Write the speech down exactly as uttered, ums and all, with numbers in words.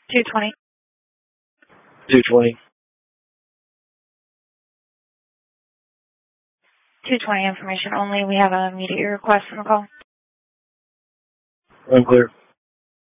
two twenty. two twenty. two twenty information only. We have an immediate request on the call. Unclear.